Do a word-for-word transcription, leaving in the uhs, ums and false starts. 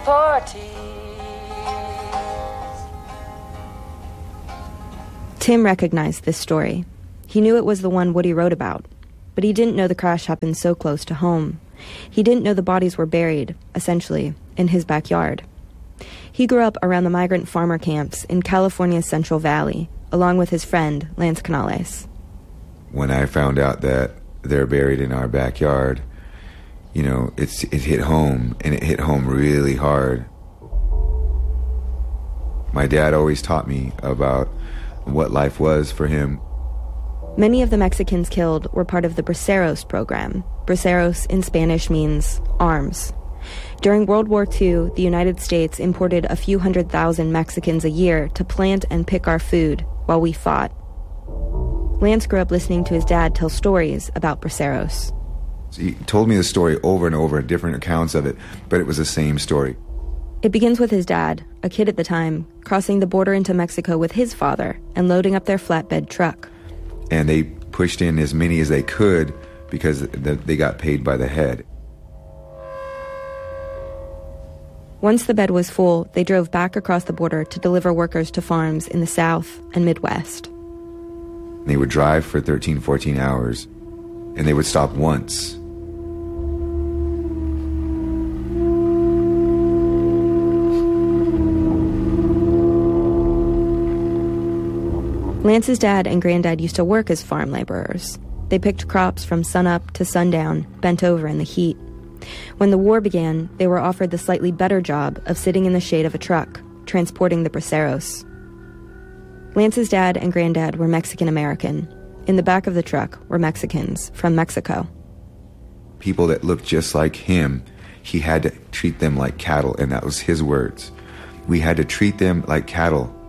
parties. Tim recognized this story. He knew it was the one Woody wrote about, but he didn't know the crash happened so close to home. He didn't know the bodies were buried, essentially, in his backyard. He grew up around the migrant farmer camps in California's Central Valley, along with his friend, Lance Canales. When I found out that they're buried in our backyard, you know, it's it hit home, and it hit home really hard. My dad always taught me about what life was for him. Many of the Mexicans killed were part of the Braceros program. Braceros in Spanish means arms. During World War Two, the United States imported a few hundred thousand Mexicans a year to plant and pick our food while we fought. Lance grew up listening to his dad tell stories about Braceros. He told me the story over and over, different accounts of it, but it was the same story. It begins with his dad, a kid at the time, crossing the border into Mexico with his father and loading up their flatbed truck. And they pushed in as many as they could because they got paid by the head. Once the bed was full, they drove back across the border to deliver workers to farms in the South and Midwest. They would drive for thirteen, fourteen hours, and they would stop once. Lance's dad and granddad used to work as farm laborers. They picked crops from sunup to sundown, bent over in the heat. When the war began, they were offered the slightly better job of sitting in the shade of a truck, transporting the Braceros. Lance's dad and granddad were Mexican-American. In the back of the truck were Mexicans from Mexico. People that looked just like him, he had to treat them like cattle, and that was his words. We had to treat them like cattle.